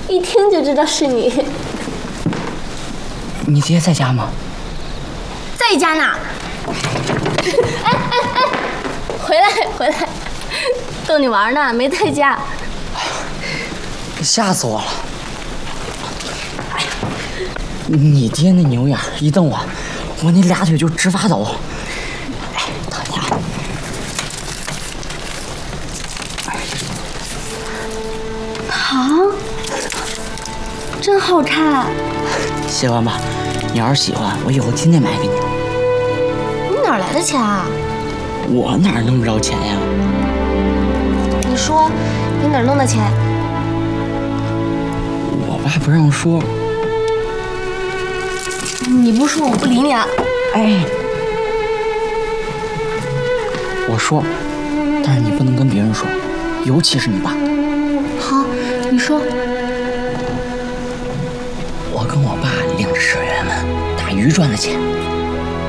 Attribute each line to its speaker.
Speaker 1: 一听就知道是你。
Speaker 2: 你爹在家吗？
Speaker 1: 在家呢。哎，回来，逗你玩呢，没在家。
Speaker 2: 吓死我了！哎呀，你爹那牛眼一瞪我那俩腿就直发抖。哎，躺下。
Speaker 1: 糖，真好看。
Speaker 2: 喜欢吧？你要是喜欢，我以后天天买给你。
Speaker 1: 你哪来的钱啊？
Speaker 2: 我哪弄不着钱呀？
Speaker 1: 你说，你哪弄的钱？
Speaker 2: 我爸不让说。
Speaker 1: 你不说，我不理你了。
Speaker 2: 哎，我说，但是你不能跟别人说，尤其是你爸。
Speaker 1: 好，你说。
Speaker 2: 我跟我爸领着职员们打鱼赚的钱。